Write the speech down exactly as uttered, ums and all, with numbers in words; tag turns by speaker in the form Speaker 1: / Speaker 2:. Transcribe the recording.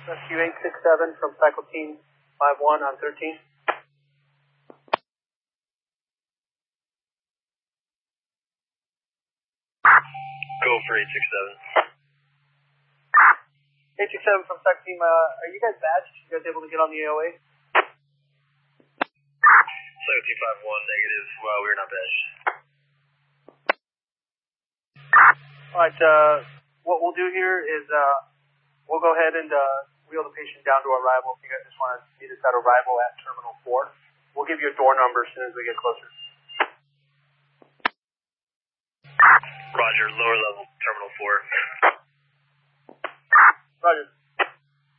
Speaker 1: Rescue eight six seven from Cycle Team five one on thirteen.
Speaker 2: Go for eight six seven.
Speaker 1: eight six seven from Cycle Team, uh, are you guys badged? You guys able to get on the A O A?
Speaker 2: Cycle Team five one, negative. Well, we're not badged.
Speaker 1: Alright, uh, what we'll do here is, uh, we'll go ahead and, uh, wheel the patient down to arrival. If you guys just want to meet us at arrival at Terminal four, we'll give you a door number as soon as we get closer.
Speaker 2: Roger, lower level, Terminal four.
Speaker 1: Roger.